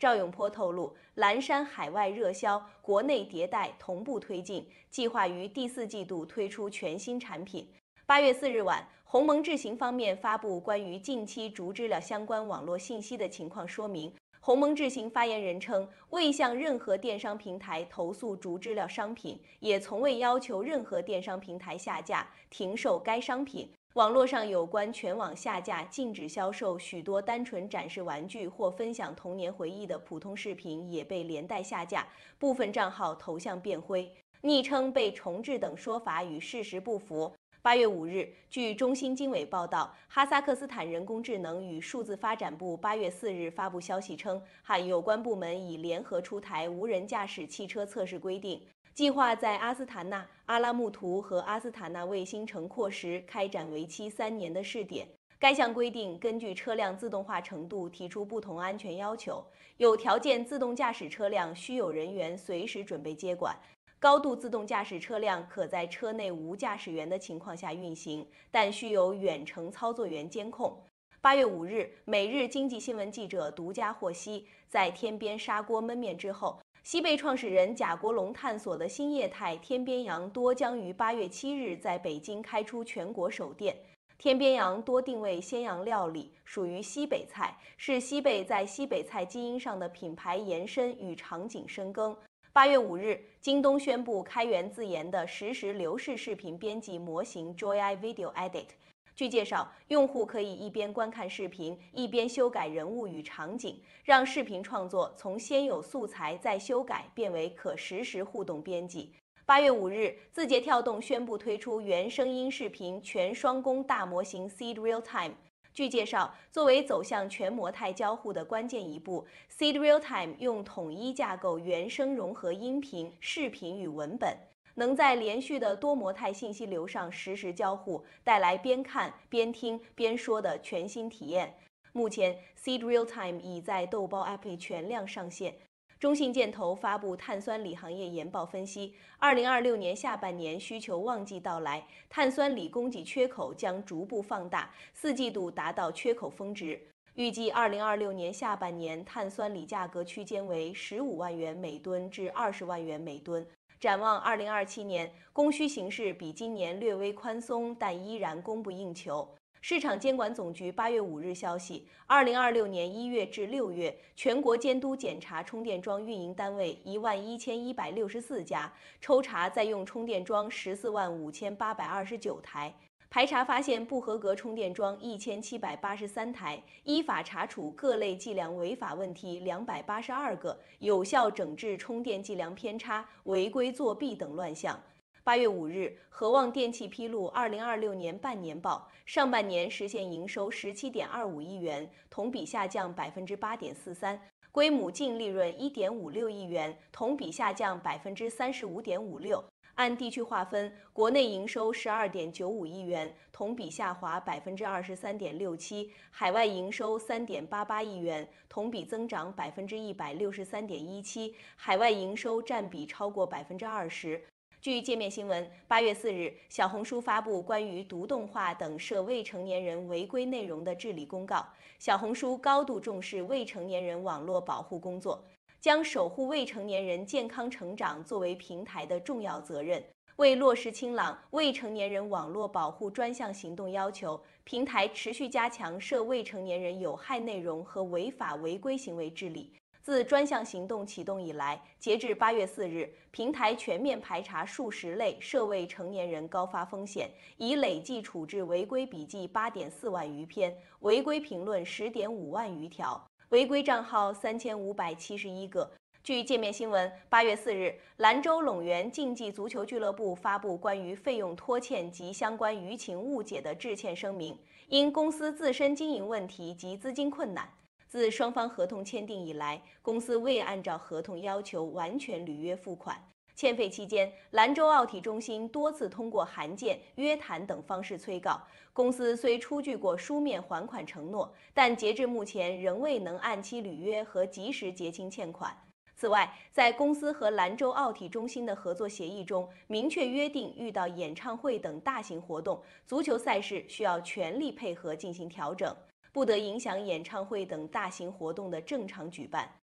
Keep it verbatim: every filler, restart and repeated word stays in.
赵永波透露，蓝山海外热销，国内迭代同步推进，计划于第四季度推出全新产品。八月四日晚，鸿蒙智行方面发布关于近期竹知了相关网络信息的情况说明。鸿蒙智行发言人称，未向任何电商平台投诉竹知了商品，也从未要求任何电商平台下架、停售该商品。网络上有关全网下架、禁止销售许多单纯展示玩具或分享童年回忆的普通视频也被连带下架，部分账号头像变灰、昵称被重置等说法与事实不符。八月五日，据中新经纬报道，哈萨克斯坦人工智能与数字发展部八月四日发布消息称，汉有关部门已联合出台无人驾驶汽车测试规定，计划在阿斯塔纳、阿拉木图和阿斯塔纳卫星城廓时开展为期三年的试点。该项规定根据车辆自动化程度提出不同安全要求，有条件自动驾驶车辆需有人员随时准备接管。高度自动驾驶车辆可在车内无驾驶员的情况下运行，但需有远程操作员监控。八月五日，每日经济新闻记者独家获悉，在天边砂锅焖面之后，西贝创始人贾国龙探索的新业态天边羊多将于八月七日在北京开出全国首店。天边羊多定位鲜羊料理，属于西北菜，是西贝在西北菜基因上的品牌延伸与场景深耕。八月五日，京东宣布开源自研的实时流式视频编辑模型 Joy Video Edit。据介绍，用户可以一边观看视频，一边修改人物与场景，让视频创作从先有素材再修改变为可实时互动编辑。八月五日，字节跳动宣布推出原声音视频全双工大模型 Seed Real Time。据介绍，作为走向全模态交互的关键一步 ，Seed Real Time 用统一架构原生融合音频、视频与文本，能在连续的多模态信息流上实时交互，带来边看边听边说的全新体验。目前 ，Seed Real Time 已在豆包 App 全量上线。中信建投发布碳酸锂行业研报分析，二零二六年下半年需求旺季到来，碳酸锂供给缺口将逐步放大，四季度达到缺口峰值。预计二零二六年下半年碳酸锂价格区间为十五万元每吨至二十万元每吨。展望二零二七年，供需形势比今年略微宽松，但依然供不应求。市场监管总局八月五日消息，二零二六年一月至六月，全国监督检查充电桩运营单位一万一千一百六十四家，抽查在用充电桩十四万五千八百二十九台，排查发现不合格充电桩一千七百八十三台，依法查处各类计量违法问题两百八十二个，有效整治充电计量偏差、违规作弊等乱象。八月五日，和旺电气披露二零二六年半年报，上半年实现营收十七点二五亿元，同比下降百分之八点四三，归母净利润一点五六亿元，同比下降百分之三十五点五六。按地区划分，国内营收十二点九五亿元，同比下滑百分之二十三点六七；海外营收三点八八亿元，同比增长百分之一百六十三点一七，海外营收占比超过百分之二十。据界面新闻，八月四日，小红书发布关于毒动画等涉未成年人违规内容的治理公告。小红书高度重视未成年人网络保护工作，将守护未成年人健康成长作为平台的重要责任。为落实清朗未成年人网络保护专项行动要求，平台持续加强涉未成年人有害内容和违法违规行为治理。自专项行动启动以来，截至八月四日，平台全面排查数十类涉未成年人高发风险，已累计处置违规笔记八点四万余篇，违规评论十点五万余条，违规账号三千五百七十一个。据界面新闻，八月四日，兰州陇源竞技足球俱乐部发布关于费用拖欠及相关舆情误解的致歉声明，因公司自身经营问题及资金困难。自双方合同签订以来，公司未按照合同要求完全履约付款。欠费期间，兰州奥体中心多次通过函件、约谈等方式催告。公司虽出具过书面还款承诺，但截至目前仍未能按期履约和及时结清欠款。此外，在公司和兰州奥体中心的合作协议中，明确约定遇到演唱会等大型活动，足球赛事需要全力配合进行调整，不得影响演唱会等大型活动的正常举办。